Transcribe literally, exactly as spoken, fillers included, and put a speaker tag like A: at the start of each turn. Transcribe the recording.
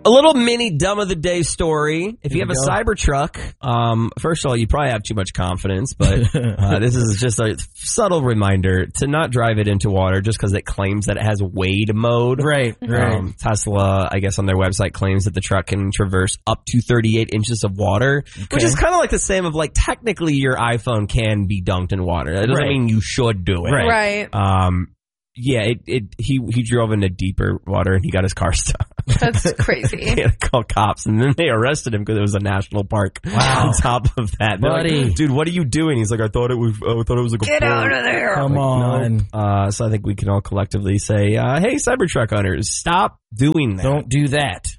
A: A little mini dumb of the day story. If
B: Here
A: you have
B: we
A: a
B: go.
A: Cybertruck, um, first of all, you probably have too much confidence, but uh, this is just a subtle reminder to not drive it into water just because it claims that it has wade mode.
B: Right, right.
A: Um, Tesla, I guess on their website, claims that the truck can traverse up to thirty-eight inches of water,
B: Okay.
A: which is kind of like the same of like technically your iPhone can be dunked in water. That doesn't
B: Right.
A: mean you should do it.
C: Right.
A: Um, yeah, it, it, he, he drove into deeper water and he got his car stuck.
C: That's crazy.
A: They had to call cops and then they arrested him because it was a national park.
B: Wow.
A: On top of that, They're
B: Buddy.
A: like, dude, what are you doing? He's like, I thought it was, I thought it was like a
C: Get
A: boat."
C: out of there.
B: Come
A: Like,
B: on.
A: no. Uh, so I think we can all collectively say, uh, hey, Cybertruck owners, stop doing that.
B: Don't do that.